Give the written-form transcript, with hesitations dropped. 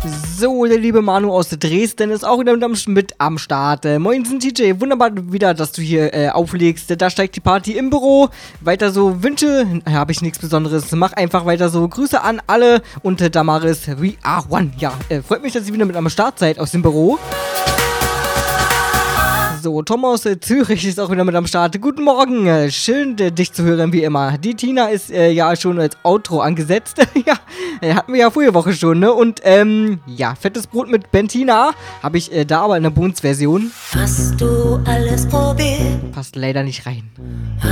So, der liebe Manu aus Dresden ist auch wieder mit am Start. Moinsen TJ, wunderbar wieder, dass du hier auflegst. Da steigt die Party im Büro. Weiter so, Wünsche, habe ich nichts Besonderes. Mach einfach weiter so. Grüße an alle und Damaris, we are one. Ja, freut mich, dass ihr wieder mit am Start seid aus dem Büro. So, Tom aus Zürich ist auch wieder mit am Start. Guten Morgen, schön dich zu hören wie immer. Die Tina ist ja schon als Outro angesetzt. Ja, hatten wir ja vorige Woche schon, ne? Und ja, fettes Brot mit Bentina habe ich da aber in der Bones-Version. Hast du alles probiert? Passt leider nicht rein.